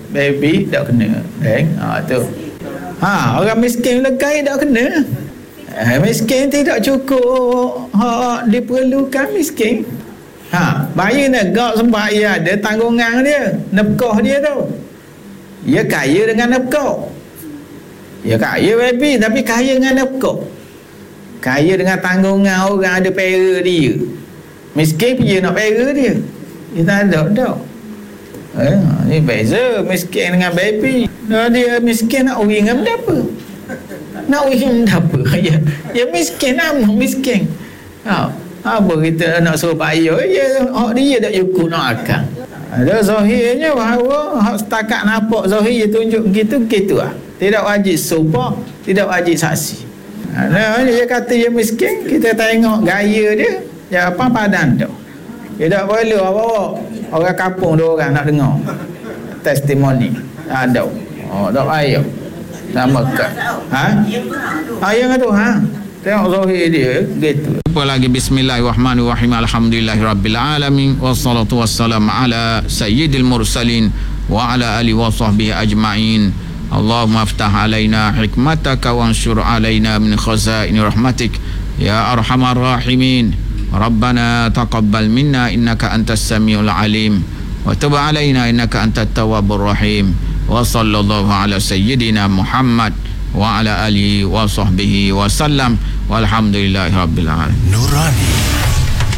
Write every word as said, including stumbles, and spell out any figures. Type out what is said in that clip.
baby tak kena kan. Ha tu. Ha, orang miskin legai tak kena. Eh, miskin tidak cukup ha diperlukan miskin. Ha, bayi negak sebab ia ada tanggungan dia, nafkah dia tu. Ia kaya dengan nafkah. Ia kaya baby tapi kaya dengan nafkah. Kaya dengan tanggungan orang ada pera dia. Miskin dia nak pera dia. Dia tak ada dah. Eh, ni beza miskin dengan baby. Nah, dia miskin nak uring dengan apa? Nak uring dengan apa? Ya, ya miskin lah, miskin. Ha, apa kita nak suruh payah? Ya, hak dia tak cukup nak akal. Ada zahirnya bahawa hak setakat nampak zahir dia tunjuk gitu gitu ah. Tidak wajib sumpah, tidak wajib saksi. Nah, dia kata dia miskin, kita tengok gaya dia, ya apa padan tu. Dia tak perlu bawa orang kampung dua orang nak dengar testimoni. Tak ada. Oh, tak payah. Sama ke? Ha? Ha, yang tu ha. Tengok zahir dia gitu. Apa lagi bismillahirrahmanirrahim. Alhamdulillahirabbil alamin wassalatu wassalamu ala sayyidil mursalin wa ala alihi wa sahbihi ajma'in. Allahumma aftah alaina hikmataka wanshur alaina min khazaini rahmatik ya arhamar rahimin. Rabbana taqabbal minna innaka antas samiul alim wa tub alaina innaka antat tawwabur rahim. Wa sallallahu ala sayyidina Muhammad wa ala alihi wa sahbihi wa sallam walhamdulillahi rabbil alamin. Nurani